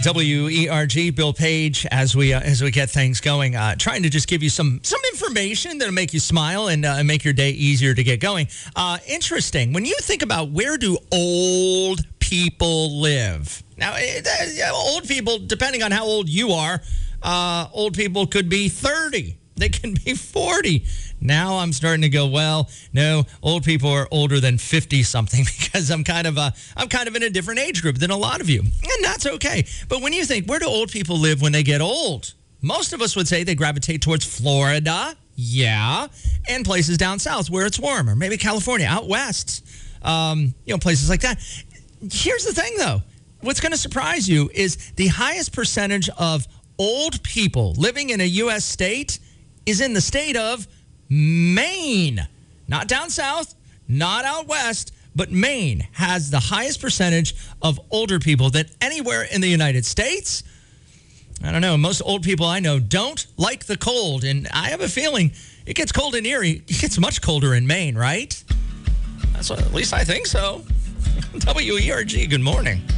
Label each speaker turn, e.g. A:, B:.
A: WERG, Bill Page, as we get things going, trying to just give you some information that'll make you smile and make your day easier to get going. Interesting. When you think about where do old people live? Now, old people, depending on how old you are, old people could be 30. They can be 40. Now I'm starting to go, well, no, old people are older than 50-something because I'm kind of in a different age group than a lot of you. And that's okay. But when you think, where do old people live when they get old? Most of us would say they gravitate towards Florida, yeah, and places down south where it's warmer. Maybe California, out west, places like that. Here's the thing, though. What's going to surprise you is the highest percentage of old people living in a U.S. state is in the state of Maine. Not down south, not out west, but Maine has the highest percentage of older people than anywhere in the United States. I don't know. Most old people I know don't like the cold, and I have a feeling it gets cold in Erie. It gets much colder in Maine, right? At least I think so. WERG, good morning.